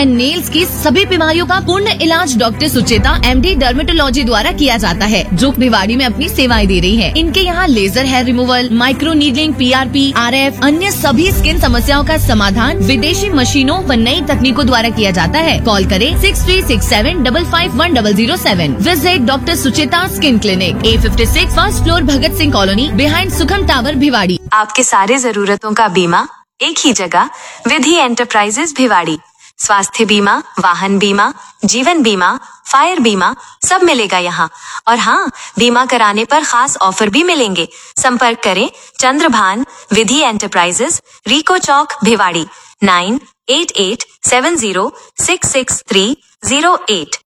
And nails की सभी बीमारियों का पूर्ण इलाज डॉक्टर सुचेता MD डर्मेटोलॉजी द्वारा किया जाता है, जो भिवाड़ी में अपनी सेवाएं दे रही है। इनके यहाँ laser hair removal, micro needling, PRP, RF, अन्य सभी स्किन समस्याओं का समाधान विदेशी मशीनों व नई तकनीकों द्वारा किया जाता है। कॉल करें 6367551007। Visit doctor Sucheta skin clinic, A56, first floor, Bhagat Singh colony, behind सुखम टावर, भिवाड़ी। आपके सारे जरूरतों का बीमा एक ही जगह, विधि एंटरप्राइजेज भिवाड़ी। स्वास्थ्य बीमा, वाहन बीमा, जीवन बीमा, फायर बीमा सब मिलेगा यहाँ। और हाँ, बीमा कराने पर खास ऑफर भी मिलेंगे। संपर्क करें चंद्रभान विधि एंटरप्राइजेज, रिको चौक, भिवाड़ी। 9887066308।